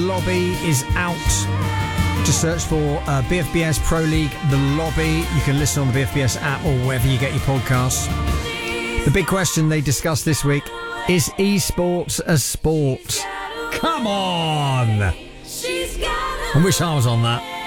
Lobby is out. Just search for BFBS Pro League The Lobby. You can listen on the BFBS app or wherever you get your podcasts. The big question they discussed this week is esports a sport? Come on! I wish I was on that.